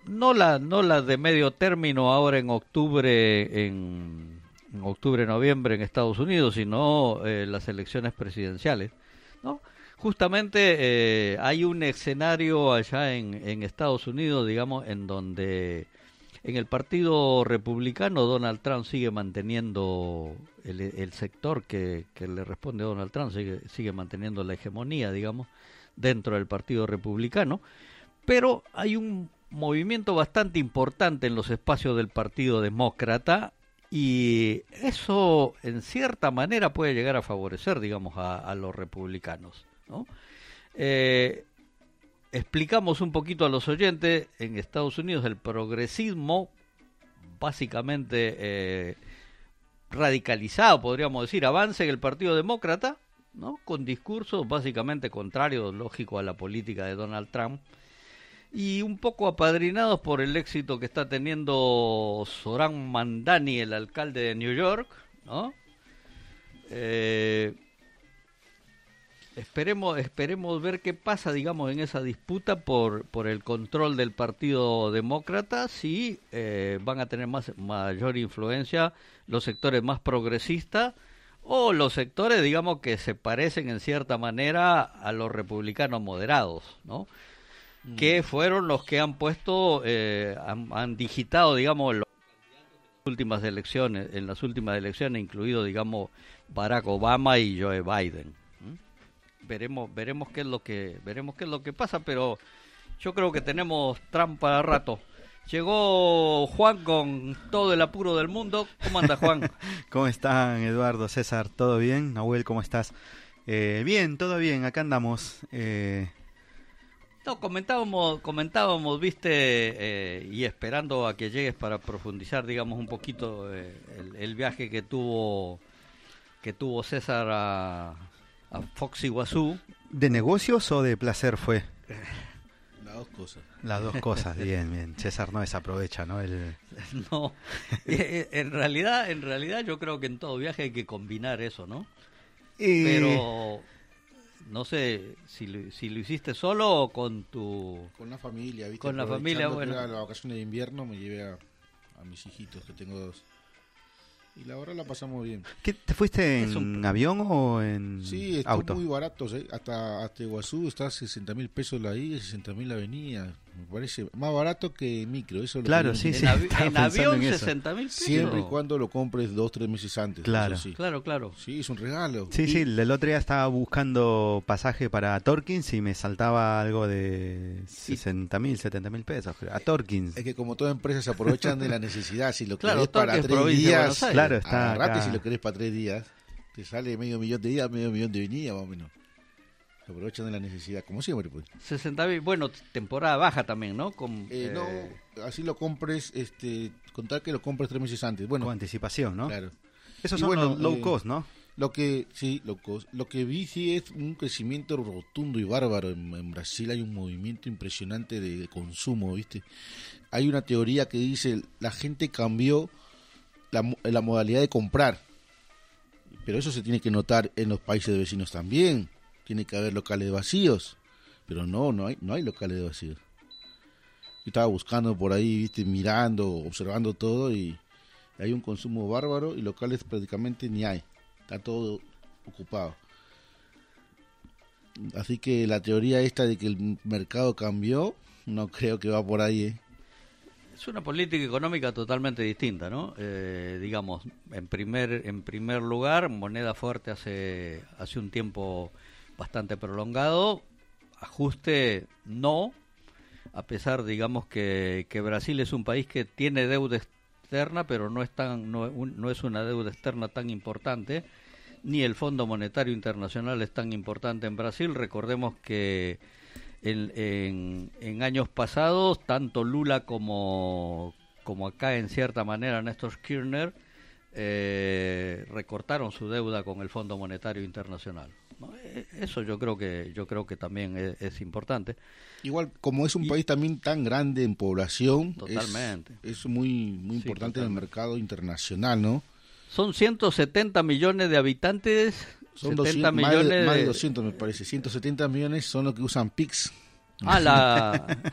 no la de medio término ahora en octubre, en octubre-noviembre en Estados Unidos, sino las elecciones presidenciales, ¿no? Justamente hay un escenario allá en Estados Unidos, digamos, en donde en el Partido Republicano Donald Trump sigue manteniendo el sector que le responde a Donald Trump, sigue manteniendo la hegemonía, digamos, dentro del Partido Republicano, pero hay un movimiento bastante importante en los espacios del Partido Demócrata y eso en cierta manera puede llegar a favorecer, digamos, a los republicanos, ¿no? Explicamos un poquito a los oyentes, en Estados Unidos el progresismo, básicamente radicalizado, podríamos decir, avanza en el Partido Demócrata, ¿no? Con discursos básicamente contrarios, lógico, a la política de Donald Trump, y un poco apadrinados por el éxito que está teniendo Zohran Mamdani, el alcalde de New York, ¿no? Esperemos ver qué pasa, digamos, en esa disputa por el control del Partido Demócrata, si van a tener mayor influencia los sectores más progresistas o los sectores, digamos, que se parecen en cierta manera a los republicanos moderados, ¿no? Que fueron los que han puesto, han digitado, digamos, en las últimas elecciones, incluido, digamos, Barack Obama y Joe Biden. Veremos qué es lo que pasa, pero yo creo que tenemos Trump para rato. Llegó Juan con todo el apuro del mundo. ¿Cómo anda, Juan? ¿Cómo están, Eduardo, César? ¿Todo bien? Nahuel, ¿cómo estás? Bien, todo bien, acá andamos. No, comentábamos, viste, y esperando a que llegues para profundizar, digamos, un poquito el viaje que tuvo César a Fox Iguazú. ¿De negocios o de placer fue? Las dos cosas. Las dos cosas, bien. César no desaprovecha, ¿no? No, en realidad yo creo que en todo viaje hay que combinar eso, ¿no? Pero no sé si lo hiciste solo o con la familia, ¿viste? Con la familia, bueno. Las vacaciones de invierno me llevé a mis hijitos, que tengo dos. Y la verdad la pasamos bien. ¿Qué, te fuiste en avión o en sí, auto? Sí, muy barato, ¿eh? Hasta Iguazú está a 60.000 pesos la ida y 60.000 la venida. Me parece más barato que micro. Eso es claro, lo que sí. En avión 60.000 pesos. Siempre y cuando lo compres 2-3 meses antes. Claro. Sí. Claro. Sí, es un regalo. Sí, el otro día estaba buscando pasaje para Torkins y me saltaba algo de 60.000, 70.000 pesos. A Torkins. Es que como toda empresa se aprovechan de la necesidad. Si lo claro, querés para 3 días, claro, está agarrate. acá. Si lo querés para 3 días, te sale $500,000 de ida, $500,000 de venida, más o menos. Se aprovechan de la necesidad, como siempre, pues. 60.000, bueno, temporada baja también, ¿no? No, así lo compres, contar que lo compres 3 meses antes. Bueno, con anticipación, ¿no? Claro. Esos son los low cost, ¿no? Low cost. Lo que vi sí es un crecimiento rotundo y bárbaro. En Brasil hay un movimiento impresionante de consumo, ¿viste? Hay una teoría que dice la gente cambió la modalidad de comprar. Pero eso se tiene que notar en los países vecinos también. Tiene que haber locales vacíos, pero no hay locales vacíos. Yo estaba buscando por ahí, viste, mirando, observando todo y hay un consumo bárbaro y locales prácticamente ni hay. Está todo ocupado. Así que la teoría esta de que el mercado cambió, no creo que va por ahí, ¿eh? Es una política económica totalmente distinta, ¿no? Digamos, en primer lugar, moneda fuerte hace un tiempo bastante prolongado, ajuste no, a pesar, digamos, que Brasil es un país que tiene deuda externa, pero no es una deuda externa tan importante, ni el Fondo Monetario Internacional es tan importante en Brasil. Recordemos que en años pasados, tanto Lula como acá, en cierta manera, Néstor Kirchner, recortaron su deuda con el Fondo Monetario Internacional, ¿no? Eso yo creo que también es importante. Igual, como es un país también tan grande en población, totalmente, es muy importante en el mercado internacional, ¿no? Son 170 millones de habitantes. Son 70 200, millones más de 200 me parece. 170 millones son los que usan Pix.